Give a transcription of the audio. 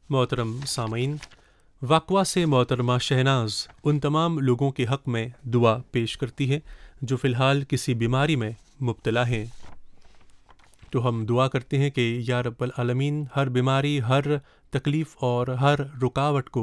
मोहतरम सामीन, वक़वा से मोहतरमा शहनाज उन तमाम लोगों के हक़ में दुआ पेश करती है जो फ़िलहाल किसी बीमारी में मुब्तला हैं। तो हम दुआ करते हैं कि या रब्बल आलमीन हर बीमारी, हर तकलीफ़ और हर रुकावट को